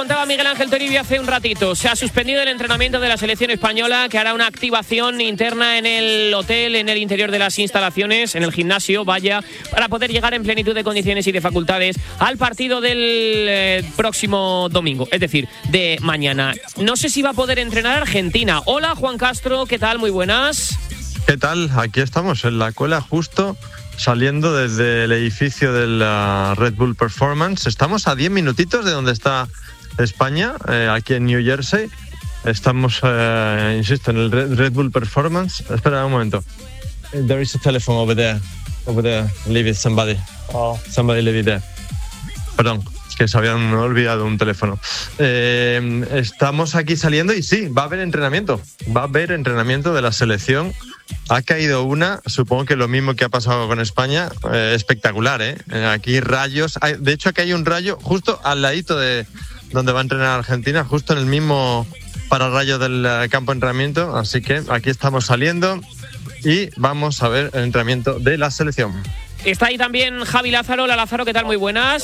contaba Miguel Ángel Toribio hace un ratito. Se ha suspendido el entrenamiento de la selección española, que hará una activación interna en el hotel, en el interior de las instalaciones, en el gimnasio, para poder llegar en plenitud de condiciones y de facultades al partido del próximo domingo, es decir, de mañana. No sé si va a poder entrenar Argentina. Hola, Juan Castro, ¿qué tal? Muy buenas. ¿Qué tal? Aquí estamos en la cola, justo saliendo desde el edificio de la Red Bull Performance. Estamos a 10 minutitos de donde está España, aquí en New Jersey. Estamos, insisto, en el Red Bull Performance. Espera un momento. There is a telephone over there. Leave it, somebody. Somebody leave it there. Perdón, es que se habían olvidado un teléfono. Estamos aquí saliendo y sí, va a haber entrenamiento. Va a haber entrenamiento de la selección. Ha caído una, supongo que lo mismo que ha pasado con España, espectacular, ¿eh? Aquí rayos. De hecho, aquí hay un rayo justo al ladito de donde va a entrenar Argentina, justo en el mismo pararrayo del campo de entrenamiento. Así que aquí estamos saliendo y vamos a ver el entrenamiento de la selección. Está ahí también Javi Lázaro. Hola, Lázaro, ¿qué tal? Muy buenas.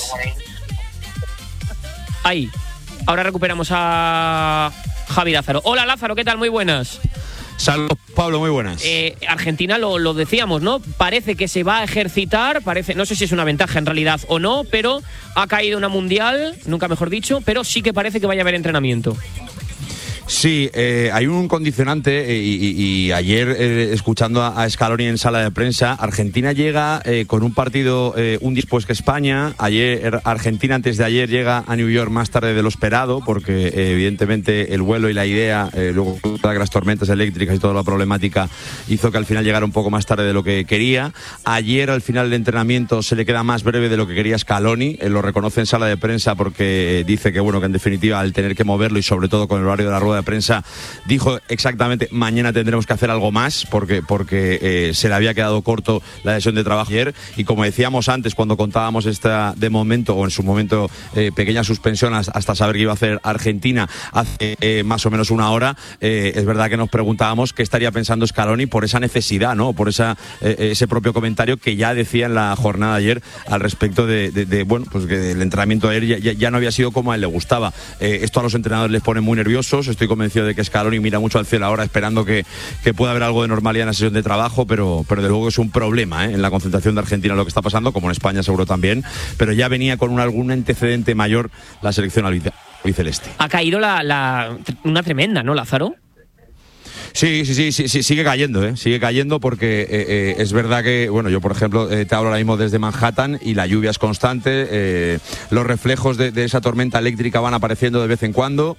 Ahí. Ahora recuperamos a Javi Lázaro. Hola, Lázaro, ¿qué tal? Muy buenas. Saludos, Pablo, muy buenas. Argentina, lo decíamos, ¿no? Parece que se va a ejercitar, no sé si es una ventaja en realidad o no, pero ha caído una mundial, nunca mejor dicho, pero sí que parece que vaya a haber entrenamiento. Sí, hay un condicionante y ayer, escuchando a Scaloni en sala de prensa, Argentina llega con un partido un día después que España. Argentina antes de ayer llega a New York más tarde de lo esperado, porque evidentemente el vuelo y la idea, luego las tormentas eléctricas y toda la problemática hizo que al final llegara un poco más tarde de lo que quería. Ayer al final del entrenamiento se le queda más breve de lo que quería Scaloni, lo reconoce en sala de prensa porque dice que bueno, que en definitiva al tener que moverlo y sobre todo con el horario de la rueda de prensa, dijo exactamente mañana tendremos que hacer algo más porque se le había quedado corto la sesión de trabajo ayer, y como decíamos antes cuando contábamos esta de momento o en su momento pequeña suspensión hasta saber que iba a hacer Argentina hace más o menos una hora, es verdad que nos preguntábamos qué estaría pensando Scaloni por esa necesidad, ¿no? Por ese propio comentario que ya decía en la jornada de ayer al respecto de bueno, pues que el entrenamiento de ayer ya no había sido como a él le gustaba. Esto a los entrenadores les pone muy nerviosos. Estoy convencido de que Scaloni mira mucho al cielo ahora esperando que pueda haber algo de normalidad en la sesión de trabajo, pero de luego es un problema en la concentración de Argentina lo que está pasando, como en España seguro también, pero ya venía con algún antecedente mayor la selección albiceleste. Ha caído una tremenda, ¿no, Lázaro? Sí, sigue cayendo porque es verdad que, bueno, yo por ejemplo te hablo ahora mismo desde Manhattan y la lluvia es constante, los reflejos de esa tormenta eléctrica van apareciendo de vez en cuando.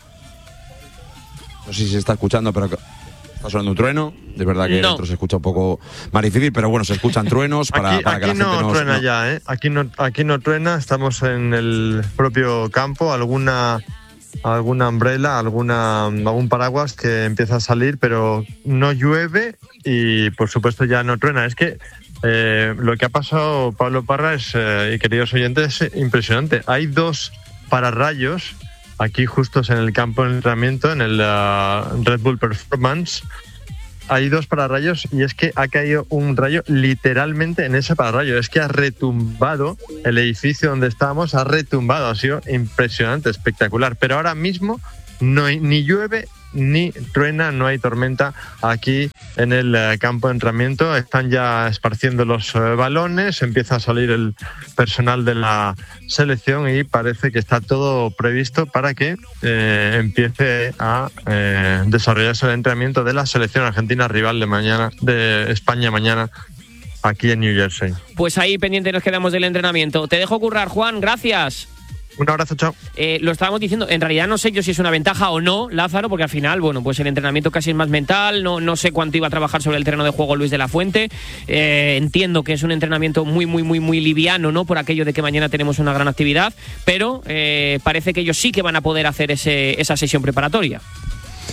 No sé si se está escuchando, pero está sonando un trueno. De verdad que dentro se escucha un poco más difícil, pero bueno, se escuchan truenos para que la gente no truena ya, ¿eh? Aquí no truena, estamos en el propio campo, alguna umbrella, algún paraguas que empieza a salir, pero no llueve y por supuesto ya no truena. Es que lo que ha pasado, Pablo Parra, y queridos oyentes, es impresionante. Hay 2 pararrayos aquí justos en el campo de entrenamiento, en el Red Bull Performance. Hay 2 pararrayos y es que ha caído un rayo literalmente en ese pararrayo. Es que ha retumbado el edificio donde estábamos, ha sido impresionante, espectacular. Pero ahora mismo ni llueve ni truena, no hay tormenta aquí en el campo de entrenamiento. Están ya esparciendo los balones, empieza a salir el personal de la selección y parece que está todo previsto para que empiece a desarrollarse el entrenamiento de la selección argentina, rival de España mañana aquí en New Jersey. Pues ahí pendiente nos quedamos del entrenamiento. Te dejo currar, Juan, gracias. Un abrazo, chao. Lo estábamos diciendo, en realidad no sé yo si es una ventaja o no, Lázaro, porque al final, bueno, pues el entrenamiento casi es más mental, no sé cuánto iba a trabajar sobre el terreno de juego Luis de la Fuente. Entiendo que es un entrenamiento muy liviano, ¿no? Por aquello de que mañana tenemos una gran actividad, pero parece que ellos sí que van a poder hacer esa sesión preparatoria.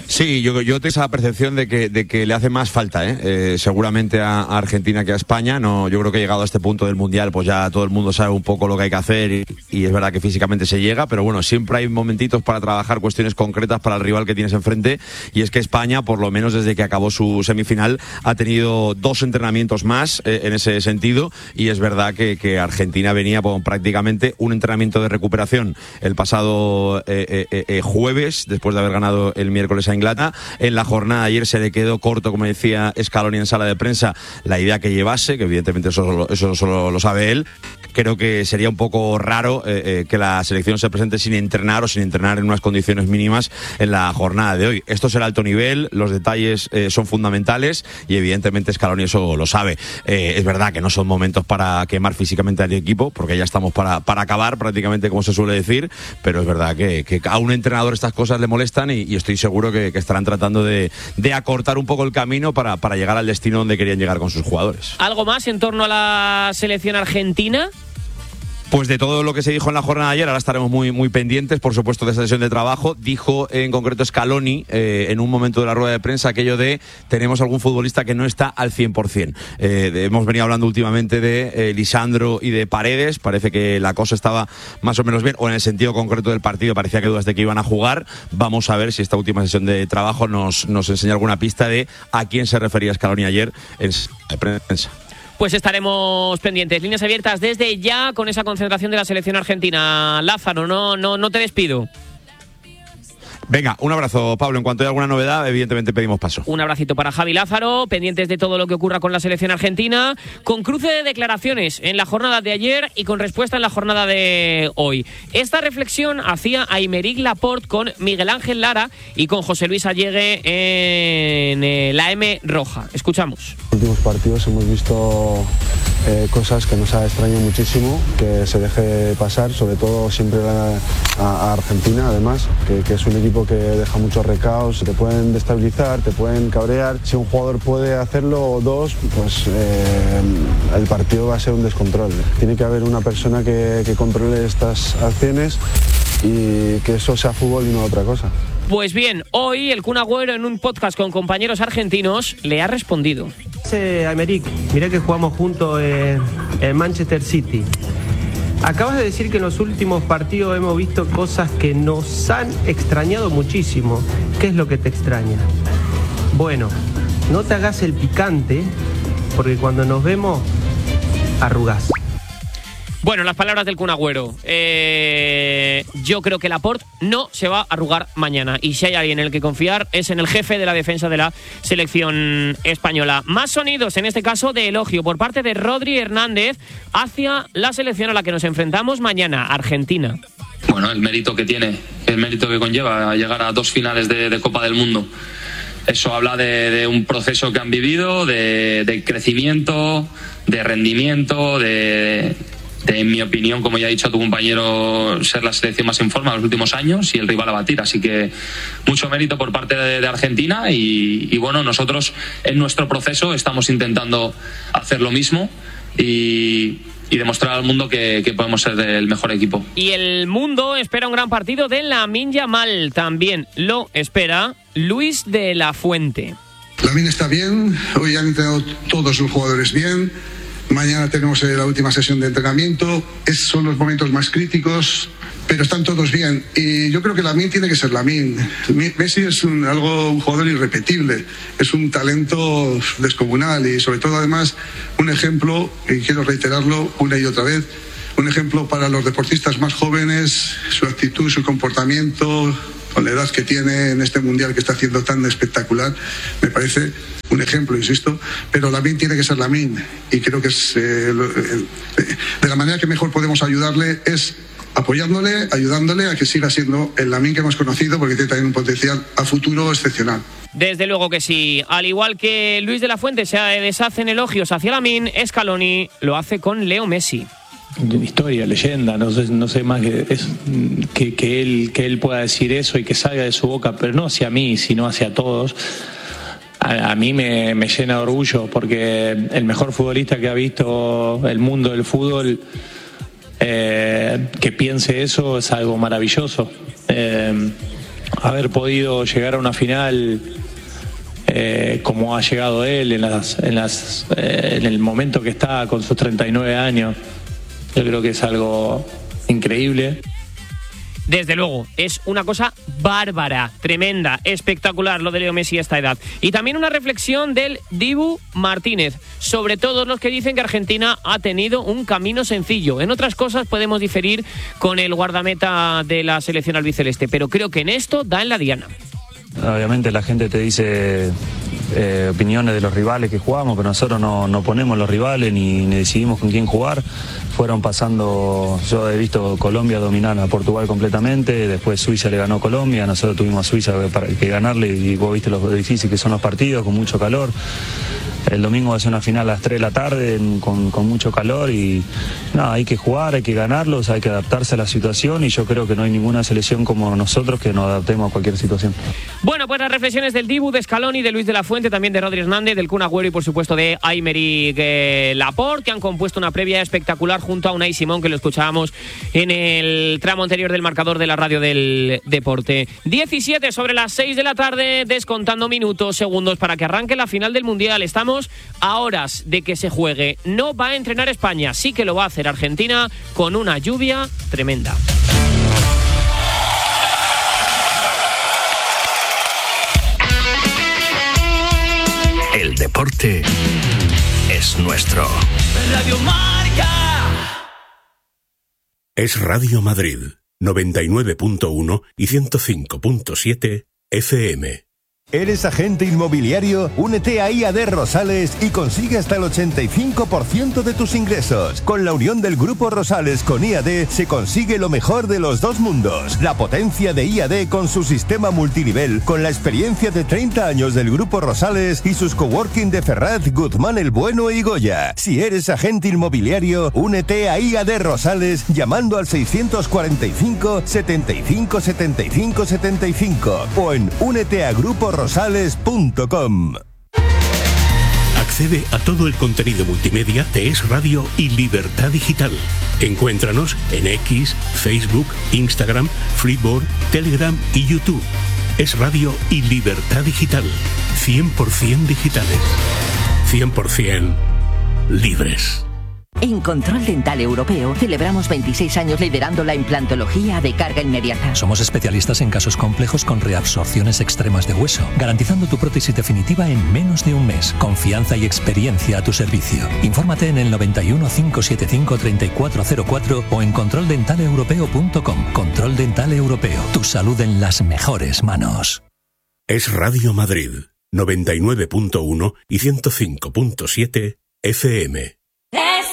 Sí, yo tengo esa percepción de que le hace más falta, seguramente a Argentina que a España. No, yo creo que llegado a este punto del Mundial, pues ya todo el mundo sabe un poco lo que hay que hacer y es verdad que físicamente se llega, pero bueno, siempre hay momentitos para trabajar cuestiones concretas para el rival que tienes enfrente, y es que España, por lo menos desde que acabó su semifinal, ha tenido 2 entrenamientos más en ese sentido, y es verdad que Argentina venía con prácticamente un entrenamiento de recuperación el pasado jueves, después de haber ganado el miércoles a Inglaterra. En la jornada de ayer se le quedó corto, como decía Scaloni en sala de prensa, la idea que llevase, que evidentemente eso solo lo sabe él. Creo que sería un poco raro que la selección se presente sin entrenar o sin entrenar en unas condiciones mínimas en la jornada de hoy. Esto es el alto nivel, los detalles son fundamentales y evidentemente Scaloni eso lo sabe. Es verdad que no son momentos para quemar físicamente al equipo, porque ya estamos para acabar prácticamente, como se suele decir, pero es verdad que a un entrenador estas cosas le molestan y estoy seguro que estarán tratando de acortar un poco el camino para llegar al destino donde querían llegar con sus jugadores. ¿Algo más en torno a la selección argentina? Pues de todo lo que se dijo en la jornada de ayer, ahora estaremos muy pendientes, por supuesto, de esta sesión de trabajo. Dijo en concreto Scaloni, en un momento de la rueda de prensa, aquello de tenemos algún futbolista que no está al 100%. Hemos venido hablando últimamente de Lisandro y de Paredes. Parece que la cosa estaba más o menos bien, o en el sentido concreto del partido parecía que dudas de que iban a jugar. Vamos a ver si esta última sesión de trabajo nos enseña alguna pista de a quién se refería Scaloni ayer en la prensa. Pues estaremos pendientes. Líneas abiertas desde ya con esa concentración de la selección argentina. Lázaro, no te despido. Venga, un abrazo, Pablo. En cuanto haya alguna novedad, evidentemente pedimos paso. Un abracito para Javi Lázaro, pendientes de todo lo que ocurra con la selección argentina, con cruce de declaraciones en la jornada de ayer y con respuesta en la jornada de hoy. Esta reflexión hacía Aymeric Laporte con Miguel Ángel Lara y con José Luis Allegue en la M Roja. Escuchamos. En los últimos partidos hemos visto cosas que nos ha extrañado muchísimo, que se deje pasar, sobre todo siempre a Argentina, además, que es un equipo que deja muchos recaos, te pueden destabilizar, te pueden cabrear. Si un jugador puede hacerlo o dos, pues el partido va a ser un descontrol. Tiene que haber una persona que controle estas acciones y que eso sea fútbol y no otra cosa. Pues bien, hoy el Kun Agüero en un podcast con compañeros argentinos le ha respondido. Aymeric, mirá que jugamos juntos en Manchester City. Acabas de decir que en los últimos partidos hemos visto cosas que nos han extrañado muchísimo. ¿Qué es lo que te extraña? Bueno, no te hagas el picante, porque cuando nos vemos, arrugás. Bueno, las palabras del Kun Agüero. Yo creo que Laporte no se va a arrugar mañana. Y si hay alguien en el que confiar, es en el jefe de la defensa de la selección española. Más sonidos, en este caso de elogio, por parte de Rodri Hernández hacia la selección a la que nos enfrentamos mañana, Argentina. Bueno, el mérito que tiene, el mérito que conlleva llegar a 2 finales de Copa del Mundo. Eso habla de un proceso que han vivido, de crecimiento, de rendimiento, en mi opinión, como ya ha dicho tu compañero, ser la selección más en forma de los últimos años y el rival a batir. Así que mucho mérito por parte de Argentina y bueno, nosotros en nuestro proceso estamos intentando hacer lo mismo y demostrar al mundo que podemos ser el mejor equipo. Y el mundo espera un gran partido de Lamine Yamal. También lo espera Luis de la Fuente. Lamine está bien, hoy han entrenado todos los jugadores bien. Mañana tenemos la última sesión de entrenamiento. Son los momentos más críticos, pero están todos bien. Y yo creo que Lamine tiene que ser Lamine. Messi es un jugador irrepetible. Es un talento descomunal y sobre todo además un ejemplo, y quiero reiterarlo una y otra vez, un ejemplo para los deportistas más jóvenes, su actitud, su comportamiento, con la edad que tiene en este mundial que está haciendo tan espectacular, me parece un ejemplo, insisto, pero Lamine tiene que ser Lamine y creo que es de la manera que mejor podemos ayudarle es apoyándole, ayudándole a que siga siendo el Lamine que hemos conocido, porque tiene también un potencial a futuro excepcional. Desde luego que sí. Al igual que Luis de la Fuente se deshace en elogios hacia Lamine, Scaloni lo hace con Leo Messi. Historia, leyenda, no sé más que él pueda decir eso y que salga de su boca, pero no hacia mí, sino hacia todos. A mí me llena de orgullo porque el mejor futbolista que ha visto el mundo del fútbol que piense eso es algo maravilloso. haber podido llegar a una final como ha llegado él en el momento que está con sus 39 años. Yo creo que es algo increíble. Desde luego, es una cosa bárbara, tremenda, espectacular lo de Leo Messi a esta edad. Y también una reflexión del Dibu Martínez sobre todos los que dicen que Argentina ha tenido un camino sencillo. En otras cosas podemos diferir con el guardameta de la selección albiceleste, pero creo que en esto da en la diana. Obviamente la gente te dice opiniones de los rivales que jugamos, pero nosotros no ponemos los rivales ni decidimos con quién jugar. Fueron pasando, yo he visto Colombia dominar a Portugal completamente, después Suiza le ganó a Colombia, nosotros tuvimos a Suiza que ganarle y vos viste lo difícil que son los partidos, con mucho calor. El domingo va a ser una final a las 3 de la tarde con mucho calor y nada, hay que jugar, hay que ganarlos, hay que adaptarse a la situación y yo creo que no hay ninguna selección como nosotros que nos adaptemos a cualquier situación. Bueno, pues las reflexiones del Dibu, de Scaloni, de Luis de la Fuente, también de Rodri Hernández, del Kun Agüero y por supuesto de Aymeric Laporte, que han compuesto una previa espectacular junto a Unai Simón, que lo escuchábamos en el tramo anterior del marcador de la radio del deporte. 17 sobre las 6 de la tarde, descontando minutos, segundos para que arranque la final del Mundial. Estamos a horas de que se juegue. No va a entrenar España, sí que lo va a hacer Argentina con una lluvia tremenda. El deporte es nuestro. Radio Marca. Es Radio Madrid, 99.1 y 105.7 FM. ¿Eres agente inmobiliario? Únete a IAD Rosales y consigue hasta el 85% de tus ingresos. Con la unión del Grupo Rosales con IAD se consigue lo mejor de los dos mundos. La potencia de IAD con su sistema multinivel, con la experiencia de 30 años del Grupo Rosales y sus coworking de Ferraz, Guzmán el Bueno y Goya. Si eres agente inmobiliario, únete a IAD Rosales llamando al 645 75 75 75 o en úneteagruporosales.com. Accede a todo el contenido multimedia de Es Radio y Libertad Digital. Encuéntranos en X, Facebook, Instagram, Flipboard, Telegram y YouTube. Es Radio y Libertad Digital. 100% digitales. 100% libres. En Control Dental Europeo celebramos 26 años liderando la implantología de carga inmediata. Somos especialistas en casos complejos con reabsorciones extremas de hueso, garantizando tu prótesis definitiva en menos de un mes. Confianza y experiencia a tu servicio. Infórmate en el 91 575 3404 o en controldentaleuropeo.com. Control Dental Europeo. Tu salud en las mejores manos. Es Radio Madrid, 99.1 y 105.7 FM. Es